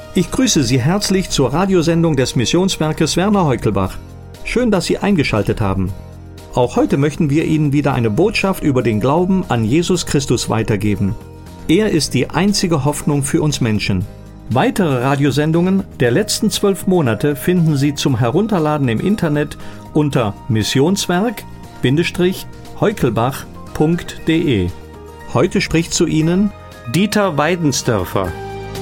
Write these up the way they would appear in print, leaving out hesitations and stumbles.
Ich grüße Sie herzlich zur Radiosendung des Missionswerkes Werner Heukelbach. Schön, dass Sie eingeschaltet haben. Auch heute möchten wir Ihnen wieder eine Botschaft über den Glauben an Jesus Christus weitergeben. Er ist die einzige Hoffnung für uns Menschen. Weitere Radiosendungen der letzten 12 Monate finden Sie zum Herunterladen im Internet unter missionswerk-heukelbach.de. Heute spricht zu Ihnen Dieter Weidensdörfer.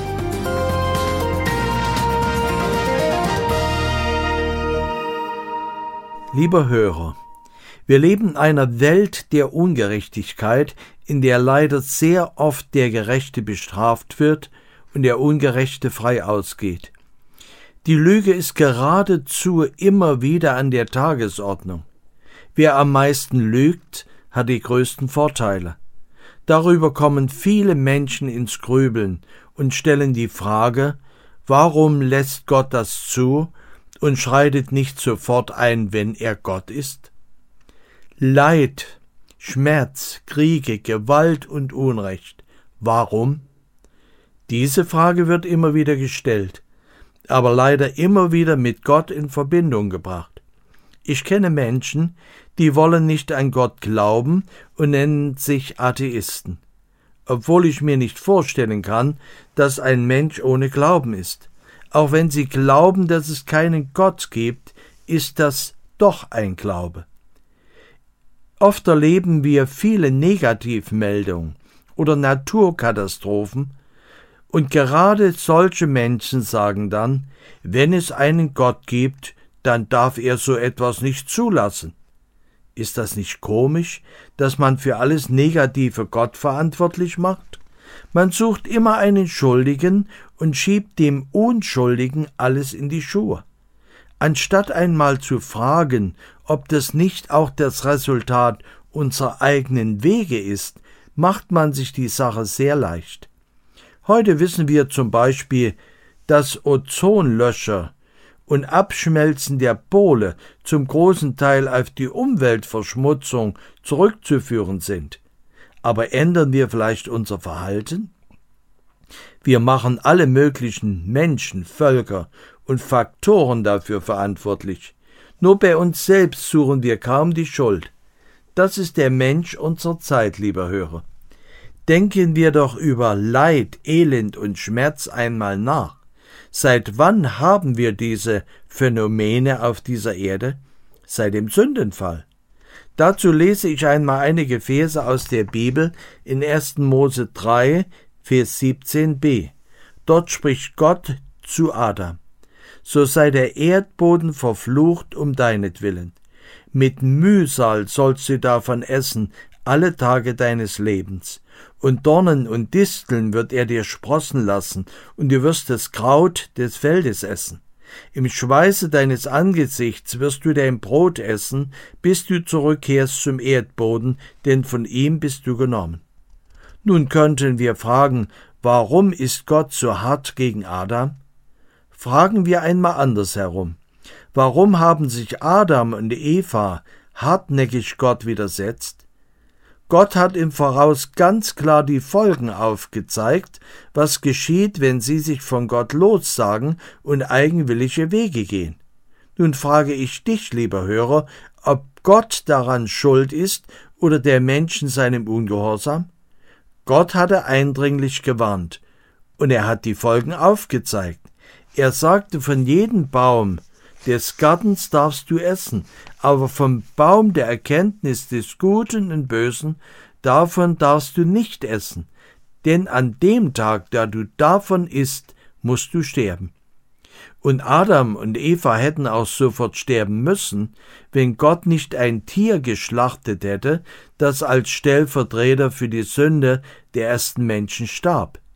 Lieber Hörer, wir leben in einer Welt der Ungerechtigkeit, in der leider sehr oft der Gerechte bestraft wird und der Ungerechte frei ausgeht. Die Lüge ist geradezu immer wieder an der Tagesordnung. Wer am meisten lügt, hat die größten Vorteile. Darüber kommen viele Menschen ins Grübeln und stellen die Frage, warum lässt Gott das zu und schreitet nicht sofort ein, wenn er Gott ist? Leid, Schmerz, Kriege, Gewalt und Unrecht. Warum? Diese Frage wird immer wieder gestellt, aber leider immer wieder mit Gott in Verbindung gebracht. Ich kenne Menschen, die wollen nicht an Gott glauben und nennen sich Atheisten, obwohl ich mir nicht vorstellen kann, dass ein Mensch ohne Glauben ist. Auch wenn sie glauben, dass es keinen Gott gibt, ist das doch ein Glaube. Oft erleben wir viele Negativmeldungen oder Naturkatastrophen, und gerade solche Menschen sagen dann, wenn es einen Gott gibt, dann darf er so etwas nicht zulassen. Ist das nicht komisch, dass man für alles Negative Gott verantwortlich macht? Man sucht immer einen Schuldigen und schiebt dem Unschuldigen alles in die Schuhe. Anstatt einmal zu fragen, ob das nicht auch das Resultat unserer eigenen Wege ist, macht man sich die Sache sehr leicht. Heute wissen wir zum Beispiel, dass Ozonlöcher und Abschmelzen der Pole zum großen Teil auf die Umweltverschmutzung zurückzuführen sind. Aber ändern wir vielleicht unser Verhalten? Wir machen alle möglichen Menschen, Völker und Faktoren dafür verantwortlich. Nur bei uns selbst suchen wir kaum die Schuld. Das ist der Mensch unserer Zeit, lieber Hörer. Denken wir doch über Leid, Elend und Schmerz einmal nach. Seit wann haben wir diese Phänomene auf dieser Erde? Seit dem Sündenfall. Dazu lese ich einmal einige Verse aus der Bibel in 1. Mose 3, Vers 17b. Dort spricht Gott zu Adam: So sei der Erdboden verflucht um deinetwillen. Mit Mühsal sollst du davon essen alle Tage deines Lebens. Und Dornen und Disteln wird er dir sprossen lassen, und du wirst das Kraut des Feldes essen. Im Schweiße deines Angesichts wirst du dein Brot essen, bis du zurückkehrst zum Erdboden, denn von ihm bist du genommen. Nun könnten wir fragen, warum ist Gott so hart gegen Adam? Fragen wir einmal andersherum. Warum haben sich Adam und Eva hartnäckig Gott widersetzt? Gott hat im Voraus ganz klar die Folgen aufgezeigt, was geschieht, wenn sie sich von Gott lossagen und eigenwillige Wege gehen. Nun frage ich dich, lieber Hörer, ob Gott daran schuld ist oder der Mensch in seinem Ungehorsam? Gott hatte eindringlich gewarnt, und er hat die Folgen aufgezeigt. Er sagte, von jedem Baum des Gartens darfst du essen, aber vom Baum der Erkenntnis des Guten und Bösen, davon darfst du nicht essen, denn an dem Tag, da du davon isst, musst du sterben. Und Adam und Eva hätten auch sofort sterben müssen, wenn Gott nicht ein Tier geschlachtet hätte, das als Stellvertreter für die Sünde der ersten Menschen starb.